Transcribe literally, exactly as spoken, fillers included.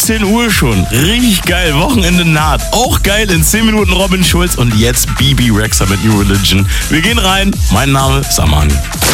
sechzehn Uhr schon. Richtig geil. Wochenende naht. Auch geil. In zehn Minuten Robin Schulz und jetzt B B Rexha mit New Religion. Wir gehen rein. Mein Name ist Amani.